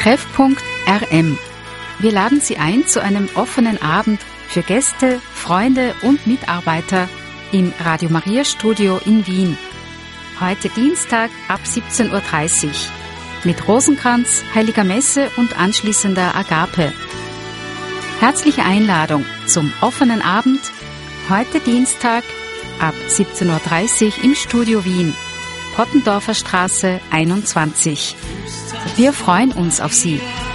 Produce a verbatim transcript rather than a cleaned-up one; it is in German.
Treffpunkt R M. Wir laden Sie ein zu einem offenen Abend für Gäste, Freunde und Mitarbeiter im Radio Maria Studio in Wien. Heute Dienstag ab siebzehn Uhr dreißig mit Rosenkranz, Heiliger Messe und anschließender Agape. Herzliche Einladung zum offenen Abend heute Dienstag ab siebzehn Uhr dreißig im Studio Wien, Pottendorfer Straße einundzwanzig. Wir freuen uns auf Sie.